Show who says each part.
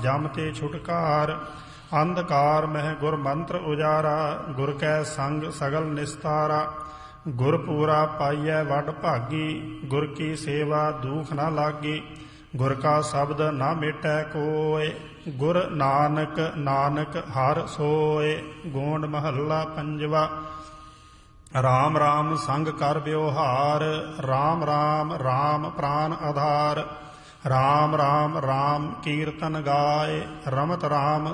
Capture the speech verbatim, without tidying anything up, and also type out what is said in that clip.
Speaker 1: ਜਮ ਤੇ ਛੁਟਕਾਰ। ਅੰਧਕਾਰ ਮਹਿ ਗੁਰ ਮੰਤਰ ਉਜਾਰਾ, ਗੁਰ ਕੈ ਸੰਗ ਸਗਲ ਨਿਸਤਾਰਾ। ਗੁਰ ਪੂਰਾ ਪਾਈਐ ਵੱਡ ਭਾਗੀ, ਗੁਰ ਕੀ ਸੇਵਾ ਦੂਖ ਨਾ ਲਾਗੀ। ਗੁਰ ਕਾ ਸ਼ਬਦ ਨਾ ਮਿਟੈ ਕੋਇ, ਗੁਰ ਨਾਨਕ ਨਾਨਕ ਹਰਿ ਸੋਇ। ਗੋਂਡ ਮਹੱਲਾ ਪੰਜਵਾ। ਰਾਮ ਰਾਮ ਸੰਗ ਕਰ ਬਿਵਹਾਰ, ਰਾਮ ਰਾਮ ਰਾਮ ਪ੍ਰਾਨ ਆਧਾਰ। ਰਾਮ ਰਾਮ ਰਾਮ ਕੀਰਤਨ ਗਾਏ, ਰਮਤ ਰਾਮ